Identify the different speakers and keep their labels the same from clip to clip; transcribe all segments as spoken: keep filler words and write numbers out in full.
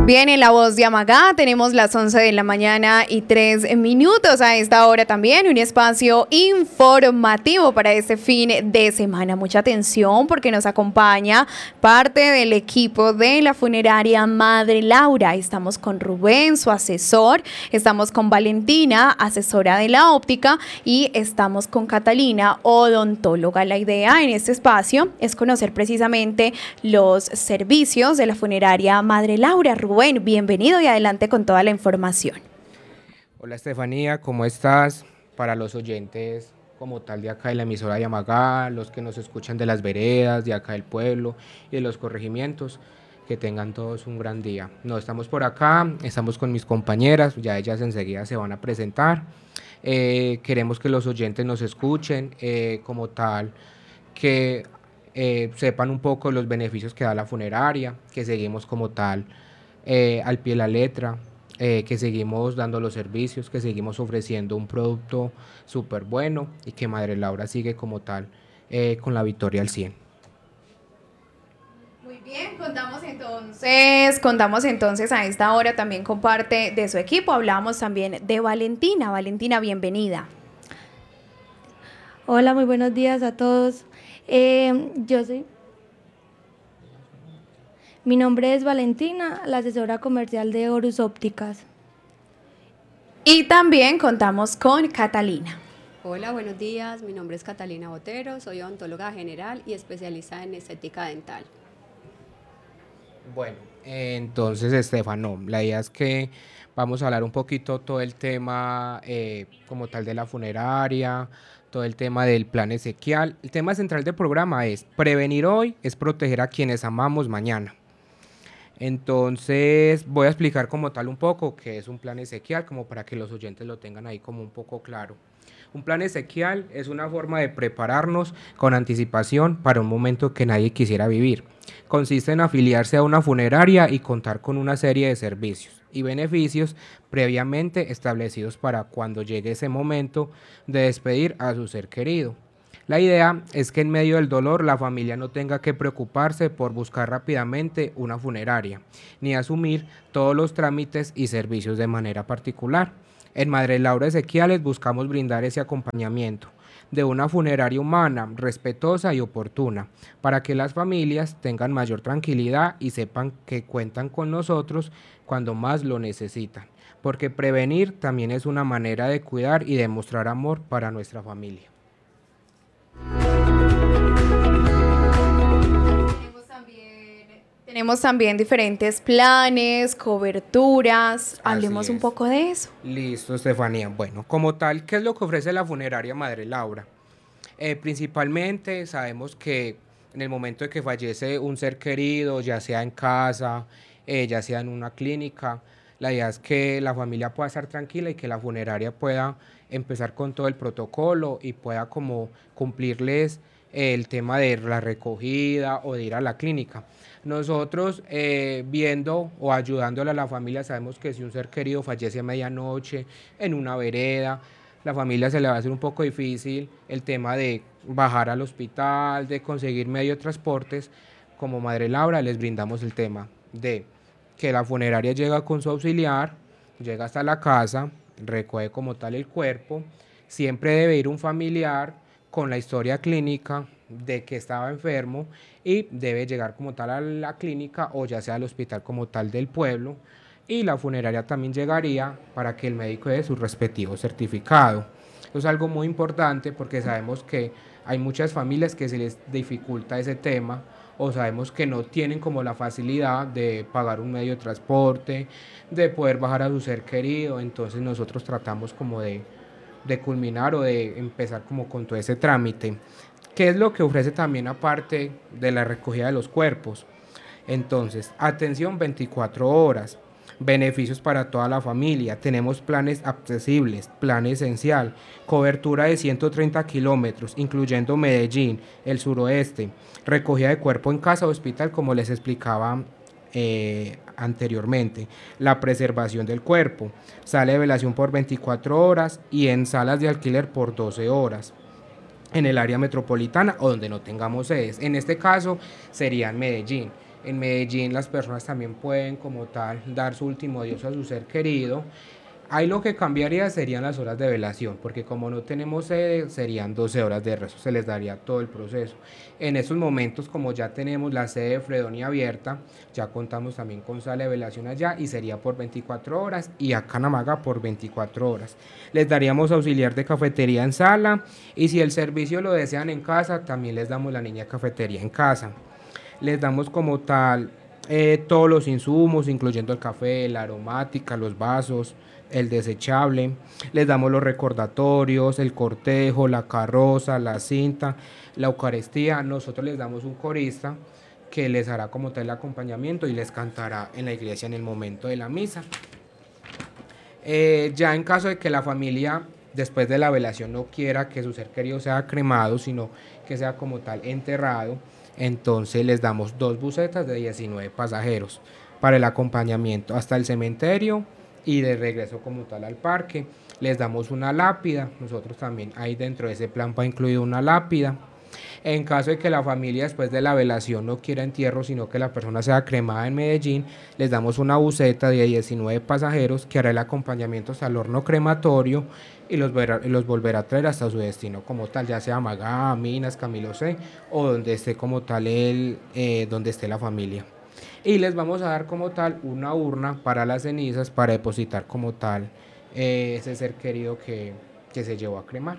Speaker 1: Bien, en La Voz de Amagá tenemos las once de la mañana y tres minutos a esta hora también, un espacio informativo para este fin de semana. Mucha atención porque nos acompaña parte del equipo de la funeraria Madre Laura. Estamos con Rubén, su asesor, estamos con Valentina, asesora de la óptica, y estamos con Catalina, odontóloga. La idea en este espacio es conocer precisamente los servicios de la funeraria Madre Laura. Rubén, bienvenido y adelante con toda la información.
Speaker 2: Hola Estefanía, ¿cómo estás? Para los oyentes como tal de acá de la emisora de Amagá, los que nos escuchan de las veredas, de acá del pueblo y de los corregimientos, que tengan todos un gran día. No, estamos por acá, estamos con mis compañeras, ya ellas enseguida se van a presentar. Eh, queremos que los oyentes nos escuchen eh, como tal, que eh, sepan un poco los beneficios que da la funeraria, que seguimos como tal Eh, al pie de la letra, eh, que seguimos dando los servicios, que seguimos ofreciendo un producto súper bueno y que Madre Laura sigue como tal eh, con la victoria al cien.
Speaker 1: Muy bien, contamos entonces, contamos entonces a esta hora también con parte de su equipo. Hablamos también de Valentina. Valentina, bienvenida.
Speaker 3: Hola, muy buenos días a todos. Eh, yo soy... Mi nombre es Valentina, la asesora comercial de Horus Ópticas.
Speaker 1: Y también contamos con Catalina.
Speaker 4: Hola, buenos días. Mi nombre es Catalina Botero, soy odontóloga general y especialista en estética dental.
Speaker 2: Bueno, eh, entonces Estefano, la idea es que vamos a hablar un poquito todo el tema eh, como tal de la funeraria, todo el tema del plan Ezequiel. El tema central del programa es prevenir hoy, es proteger a quienes amamos mañana. Entonces voy a explicar como tal un poco qué es un plan Ezequiel, como para que los oyentes lo tengan ahí como un poco claro. Un plan Ezequiel es una forma de prepararnos con anticipación para un momento que nadie quisiera vivir. Consiste en afiliarse a una funeraria y contar con una serie de servicios y beneficios previamente establecidos para cuando llegue ese momento de despedir a su ser querido. La idea es que en medio del dolor la familia no tenga que preocuparse por buscar rápidamente una funeraria, ni asumir todos los trámites y servicios de manera particular. En Madre Laura Ezequiales buscamos brindar ese acompañamiento de una funeraria humana, respetuosa y oportuna, para que las familias tengan mayor tranquilidad y sepan que cuentan con nosotros cuando más lo necesitan, porque prevenir también es una manera de cuidar y demostrar amor para nuestra familia.
Speaker 1: Tenemos también, tenemos también diferentes planes, coberturas. Hablemos un poco de eso.
Speaker 2: Listo, Estefanía. Bueno, como tal, ¿qué es lo que ofrece la funeraria Madre Laura? Eh, principalmente sabemos que en el momento de que fallece un ser querido, ya sea en casa, eh, ya sea en una clínica, la idea es que la familia pueda estar tranquila y que la funeraria pueda empezar con todo el protocolo y pueda como cumplirles el tema de la recogida o de ir a la clínica. Nosotros eh, viendo o ayudándole a la familia, sabemos que si un ser querido fallece a medianoche en una vereda, la familia se le va a hacer un poco difícil el tema de bajar al hospital, de conseguir medio de transportes. Como Madre Laura les brindamos el tema de que la funeraria llega con su auxiliar, llega hasta la casa, recoge como tal el cuerpo, siempre debe ir un familiar con la historia clínica de que estaba enfermo y debe llegar como tal a la clínica o ya sea al hospital como tal del pueblo, y la funeraria también llegaría para que el médico dé su respectivo certificado. Eso es algo muy importante porque sabemos que hay muchas familias que se les dificulta ese tema o sabemos que no tienen como la facilidad de pagar un medio de transporte, de poder bajar a su ser querido, entonces nosotros tratamos como de, de culminar o de empezar como con todo ese trámite. ¿Qué es lo que ofrece también aparte de la recogida de los cuerpos? Entonces, atención veinticuatro horas, beneficios para toda la familia, tenemos planes accesibles, plan esencial, cobertura de ciento treinta kilómetros, incluyendo Medellín, el suroeste, recogida de cuerpo en casa o hospital, como les explicaba eh, anteriormente, la preservación del cuerpo, sala de velación por veinticuatro horas y en salas de alquiler por doce horas. En el área metropolitana o donde no tengamos sedes, en este caso sería en Medellín. En Medellín las personas también pueden como tal dar su último adiós a su ser querido. Ahí lo que cambiaría serían las horas de velación, porque como no tenemos sede, serían doce horas de rezo, se les daría todo el proceso. En esos momentos, como ya tenemos la sede de Fredonia abierta, ya contamos también con sala de velación allá y sería por veinticuatro horas y acá en Amaga por veinticuatro horas. Les daríamos auxiliar de cafetería en sala y si el servicio lo desean en casa, también les damos la niña cafetería en casa. Les damos como tal eh, todos los insumos, incluyendo el café, la aromática, los vasos, el desechable, les damos los recordatorios, el cortejo, la carroza, la cinta, la Eucaristía, nosotros les damos un corista que les hará como tal el acompañamiento y les cantará en la iglesia en el momento de la misa. Eh, ya en caso de que la familia después de la velación no quiera que su ser querido sea cremado, sino que sea como tal enterrado, entonces les damos dos busetas de diecinueve pasajeros para el acompañamiento hasta el cementerio y de regreso como tal al parque. Les damos una lápida, nosotros también ahí dentro de ese plan va incluido una lápida. En caso de que la familia después de la velación no quiera entierro, sino que la persona sea cremada en Medellín, les damos una buseta de diecinueve pasajeros que hará el acompañamiento hasta el horno crematorio y los, verá, los volverá a traer hasta su destino como tal, ya sea Magá, Minas, Camilo C o donde esté como tal el, eh, donde esté la familia. Y les vamos a dar como tal una urna para las cenizas para depositar como tal eh, ese ser querido que, que se llevó a cremar.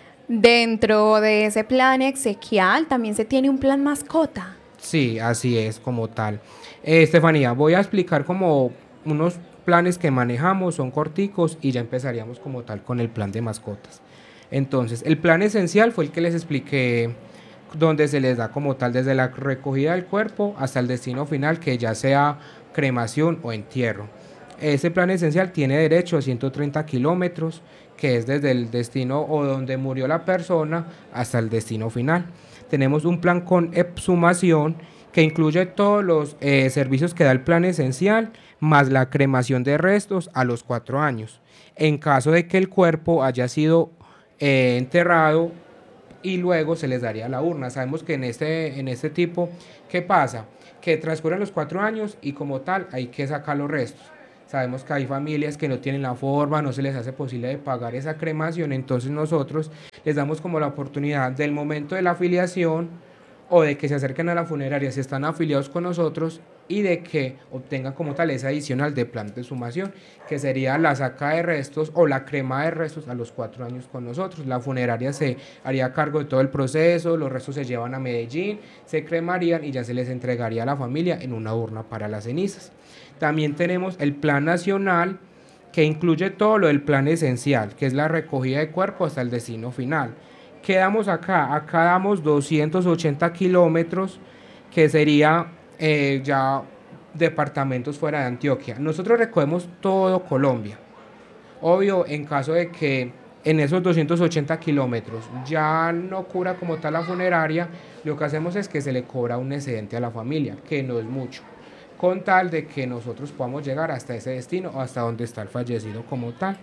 Speaker 1: Dentro de ese plan exequial también se tiene un plan mascota.
Speaker 2: Sí, así es como tal. Eh, Estefanía, voy a explicar como unos planes que manejamos, son corticos y ya empezaríamos como tal con el plan de mascotas. Entonces, el plan esencial fue el que les expliqué, donde se les da como tal desde la recogida del cuerpo hasta el destino final, que ya sea cremación o entierro. Ese plan esencial tiene derecho a ciento treinta kilómetros, que es desde el destino o donde murió la persona hasta el destino final. Tenemos un plan con exhumación que incluye todos los eh, servicios que da el plan esencial, más la cremación de restos a los cuatro años. En caso de que el cuerpo haya sido eh, enterrado y luego se les daría la urna. Sabemos que en este, en este tipo, ¿qué pasa? Que transcurren los cuatro años y como tal hay que sacar los restos. Sabemos que hay familias que no tienen la forma, no se les hace posible de pagar esa cremación, entonces nosotros les damos como la oportunidad del momento de la afiliación o de que se acerquen a la funeraria si están afiliados con nosotros y de que obtengan como tal esa adicional de plan de exhumación, que sería la saca de restos o la crema de restos a los cuatro años con nosotros. La funeraria se haría cargo de todo el proceso, los restos se llevan a Medellín, se cremarían y ya se les entregaría a la familia en una urna para las cenizas. También tenemos el plan nacional, que incluye todo lo del plan esencial, que es la recogida de cuerpo hasta el destino final. ¿Qué damos acá? Acá damos doscientos ochenta kilómetros, que sería eh, ya departamentos fuera de Antioquia. Nosotros recogemos todo Colombia. Obvio, en caso de que en esos doscientos ochenta kilómetros ya no cubra como tal la funeraria, lo que hacemos es que se le cobra un excedente a la familia, que no es mucho, con tal de que nosotros podamos llegar hasta ese destino o hasta donde está el fallecido como tal.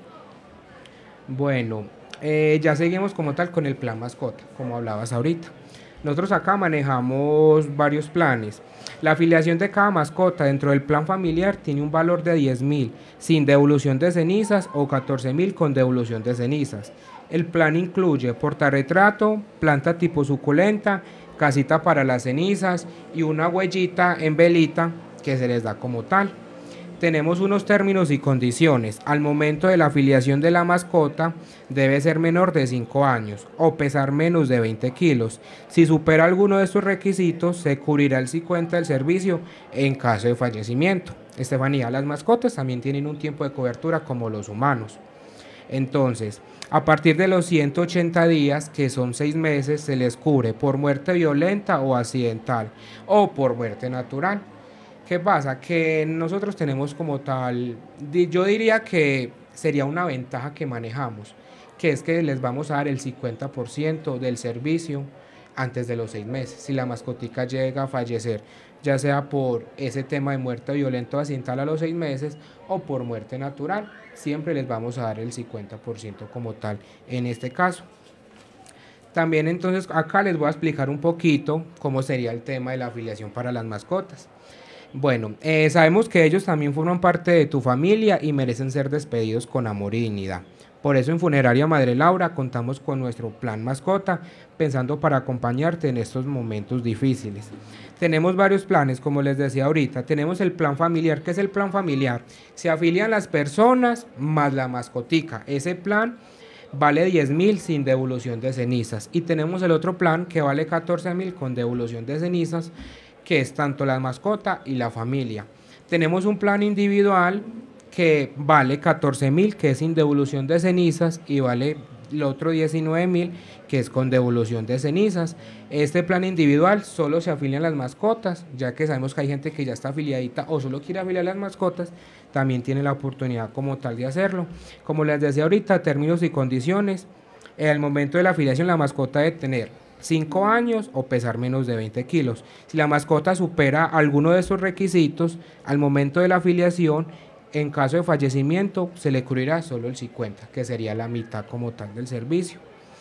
Speaker 2: Bueno, eh, ya seguimos como tal con el plan mascota, como hablabas ahorita. Nosotros acá manejamos varios planes. La afiliación de cada mascota dentro del plan familiar tiene un valor de diez mil sin devolución de cenizas o catorce mil con devolución de cenizas. El plan incluye portarretrato, planta tipo suculenta, casita para las cenizas y una huellita en velita que se les da como tal. Tenemos unos términos y condiciones. Al momento de la afiliación de la mascota debe ser menor de cinco años o pesar menos de veinte kilos. Si supera alguno de estos requisitos, se cubrirá el cincuenta del servicio en caso de fallecimiento. Estefanía, las mascotas también tienen un tiempo de cobertura como los humanos. Entonces, a partir de los ciento ochenta días, que son seis meses, se les cubre por muerte violenta o accidental o por muerte natural. ¿Qué pasa? Que nosotros tenemos como tal, yo diría que sería una ventaja que manejamos, que es que les vamos a dar el cincuenta por ciento del servicio antes de los seis meses. Si la mascotica llega a fallecer, ya sea por ese tema de muerte violenta o accidental a los seis meses o por muerte natural, siempre les vamos a dar el cincuenta por ciento como tal en este caso. También entonces acá les voy a explicar un poquito cómo sería el tema de la afiliación para las mascotas. Bueno, eh, sabemos que ellos también forman parte de tu familia y merecen ser despedidos con amor y dignidad. Por eso en Funeraria Madre Laura contamos con nuestro plan mascota, pensando para acompañarte en estos momentos difíciles. Tenemos varios planes, como les decía ahorita. Tenemos el plan familiar. ¿Qué es el plan familiar? Se afilian las personas más la mascotica. Ese plan vale diez mil sin devolución de cenizas. Y tenemos el otro plan que vale catorce mil con devolución de cenizas, que es tanto la mascota y la familia. Tenemos un plan individual que vale catorce mil, que es sin devolución de cenizas, y vale el otro diecinueve mil, que es con devolución de cenizas. Este plan individual solo se afilian las mascotas, ya que sabemos que hay gente que ya está afiliadita o solo quiere afiliar las mascotas, también tiene la oportunidad como tal de hacerlo. Como les decía ahorita, términos y condiciones. En el momento de la afiliación, la mascota debe tener cinco años o pesar menos de veinte kilos. Si la mascota supera alguno de estos requisitos, al momento de la afiliación, en caso de fallecimiento, se le cubrirá solo el cincuenta, que sería la mitad como tal del servicio.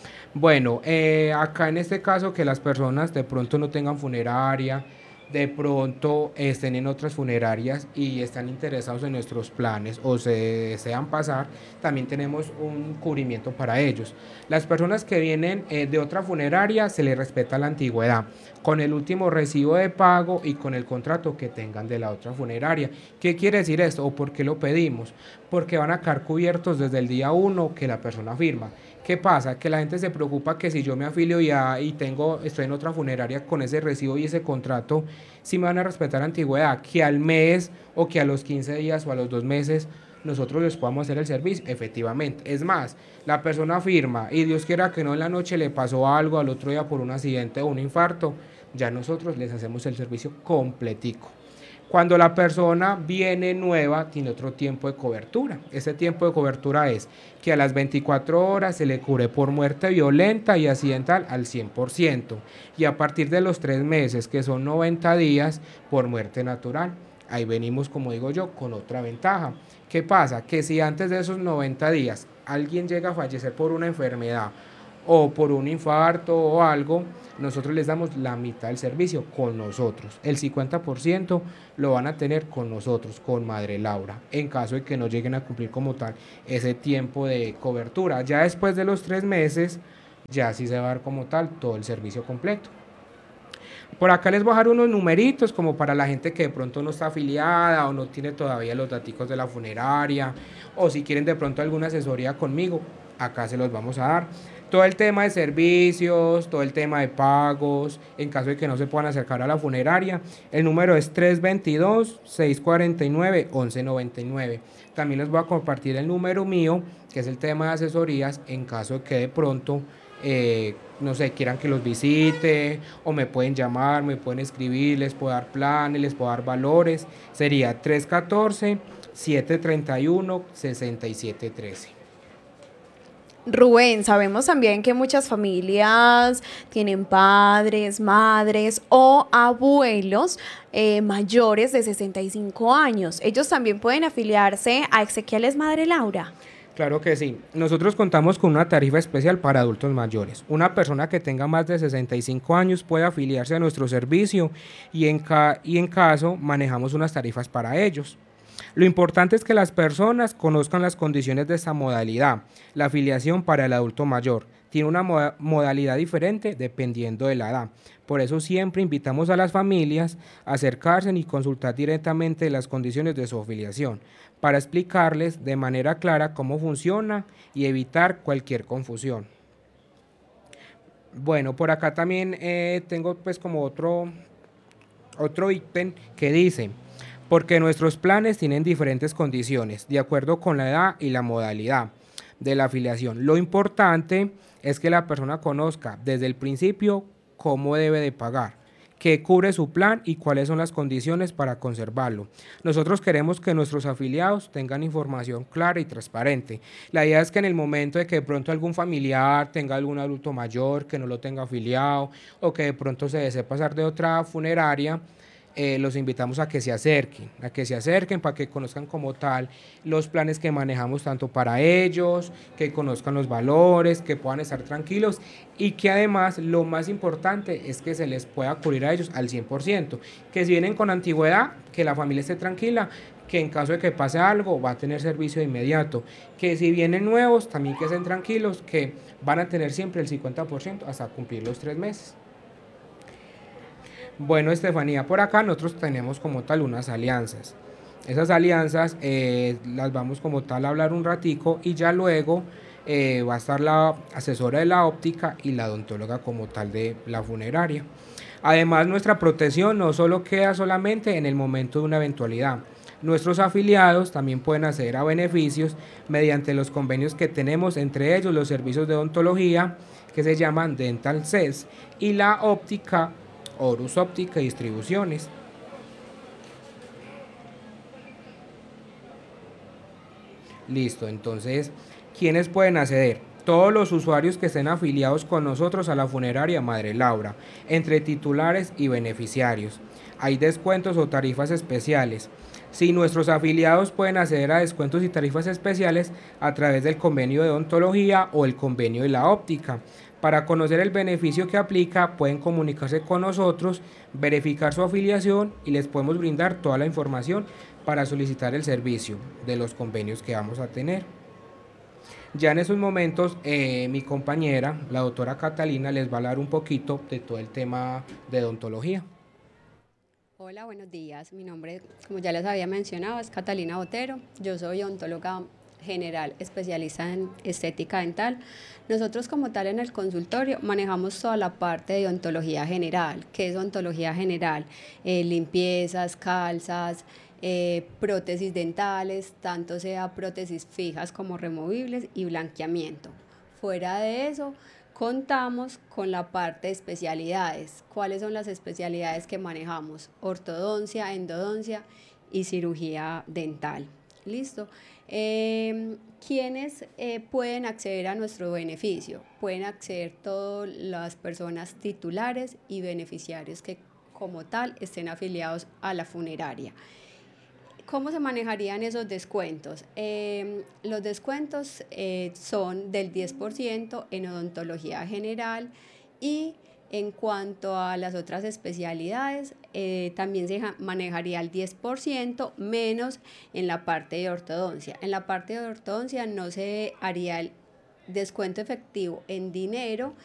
Speaker 2: Bueno, eh, acá en este caso que las personas de pronto no tengan funeraria, de pronto estén en otras funerarias y están interesados en nuestros planes o se desean pasar, también tenemos un cubrimiento para ellos. Las personas que vienen eh, de otra funeraria se les respeta la antigüedad, con el último recibo de pago y con el contrato que tengan de la otra funeraria. ¿Qué quiere decir esto o por qué lo pedimos? Porque van a quedar cubiertos desde el día uno que la persona firma. ¿Qué pasa? Que la gente se preocupa que si yo me afilio ya y tengo, estoy en otra funeraria con ese recibo y ese contrato, si me van a respetar la antigüedad, que al mes o que a los quince días o a los dos meses nosotros les podamos hacer el servicio. Efectivamente, es más, la persona firma y Dios quiera que no, en la noche le pasó algo, al otro día por un accidente o un infarto, ya nosotros les hacemos el servicio completico. Cuando la persona viene nueva, tiene otro tiempo de cobertura. Ese tiempo de cobertura es que a las veinticuatro horas se le cubre por muerte violenta y accidental al cien por ciento. Y a partir de los tres meses, que son noventa días, por muerte natural. Ahí venimos, como digo yo, con otra ventaja. ¿Qué pasa? Que si antes de esos noventa días alguien llega a fallecer por una enfermedad o por un infarto o algo, nosotros les damos la mitad del servicio con nosotros. El cincuenta por ciento lo van a tener con nosotros, con Madre Laura, en caso de que no lleguen a cumplir como tal ese tiempo de cobertura. Ya después de los tres meses, ya sí se va a dar como tal todo el servicio completo. Por acá les voy a dejar unos numeritos como para la gente que de pronto no está afiliada o no tiene todavía los daticos de la funeraria, o si quieren de pronto alguna asesoría conmigo, acá se los vamos a dar. Todo el tema de servicios, todo el tema de pagos, en caso de que no se puedan acercar a la funeraria, el número es tres dos dos, seis cuatro nueve, once noventa y nueve. También les voy a compartir el número mío, que es el tema de asesorías, en caso de que de pronto, eh, no sé, quieran que los visite, o me pueden llamar, me pueden escribir, les puedo dar planes, les puedo dar valores. Sería tres uno cuatro, siete tres uno, seis siete uno tres.
Speaker 1: Rubén, sabemos también que muchas familias tienen padres, madres o abuelos eh, mayores de sesenta y cinco años. ¿Ellos también pueden afiliarse a Exequiales Madre Laura?
Speaker 2: Claro que sí. Nosotros contamos con una tarifa especial para adultos mayores. Una persona que tenga más de sesenta y cinco años puede afiliarse a nuestro servicio y en, ca y en caso manejamos unas tarifas para ellos. Lo importante es que las personas conozcan las condiciones de esta modalidad. La afiliación para el adulto mayor tiene una moda modalidad diferente dependiendo de la edad. Por eso siempre invitamos a las familias a acercarse y consultar directamente las condiciones de su afiliación para explicarles de manera clara cómo funciona y evitar cualquier confusión. Bueno, por acá también eh, tengo pues como otro, otro ítem que dice: porque nuestros planes tienen diferentes condiciones, de acuerdo con la edad y la modalidad de la afiliación. Lo importante es que la persona conozca desde el principio cómo debe de pagar, qué cubre su plan y cuáles son las condiciones para conservarlo. Nosotros queremos que nuestros afiliados tengan información clara y transparente. La idea es que en el momento de que de pronto algún familiar tenga algún adulto mayor que no lo tenga afiliado o que de pronto se desee pasar de otra funeraria, eh, los invitamos a que se acerquen, a que se acerquen para que conozcan como tal los planes que manejamos tanto para ellos, que conozcan los valores, que puedan estar tranquilos y que además lo más importante es que se les pueda cubrir a ellos al cien por ciento, que si vienen con antigüedad, que la familia esté tranquila, que en caso de que pase algo va a tener servicio de inmediato, que si vienen nuevos también que estén tranquilos, que van a tener siempre el cincuenta por ciento hasta cumplir los tres meses. Bueno, Estefanía, por acá nosotros tenemos como tal unas alianzas. Esas alianzas eh, las vamos como tal a hablar un ratico y ya luego eh, va a estar la asesora de la óptica y la odontóloga como tal de la funeraria. Además, nuestra protección no solo queda solamente en el momento de una eventualidad. Nuestros afiliados también pueden acceder a beneficios mediante los convenios que tenemos, entre ellos los servicios de odontología que se llaman Dental C E S y la óptica Horus Óptica y Distribuciones. Listo, entonces, ¿quiénes pueden acceder? Todos los usuarios que estén afiliados con nosotros a la funeraria Madre Laura, entre titulares y beneficiarios. Hay descuentos o tarifas especiales. Si nuestros afiliados pueden acceder a descuentos y tarifas especiales a través del convenio de odontología o el convenio de la óptica. Para conocer el beneficio que aplica, pueden comunicarse con nosotros, verificar su afiliación y les podemos brindar toda la información para solicitar el servicio de los convenios que vamos a tener. Ya en esos momentos, eh, mi compañera, la doctora Catalina, les va a hablar un poquito de todo el tema de odontología.
Speaker 4: Hola, buenos días. Mi nombre, como ya les había mencionado, es Catalina Botero. Yo soy odontóloga general, especialista en estética dental. Nosotros como tal en el consultorio manejamos toda la parte de odontología general. ¿Qué es odontología general? Eh, limpiezas, calzas, eh, prótesis dentales, tanto sea prótesis fijas como removibles y blanqueamiento. Fuera de eso, contamos con la parte de especialidades. ¿Cuáles son las especialidades que manejamos? Ortodoncia, endodoncia y cirugía dental. ¿Listo? Eh, ¿Quiénes eh, pueden acceder a nuestro beneficio? Pueden acceder todas las personas titulares y beneficiarios que como tal estén afiliados a la funeraria. ¿Cómo se manejarían esos descuentos? Eh, los descuentos eh, son del diez por ciento en odontología general y en cuanto a las otras especialidades, eh, también se manejaría el diez por ciento menos en la parte de ortodoncia. En la parte de ortodoncia no se haría el descuento efectivo en dinero,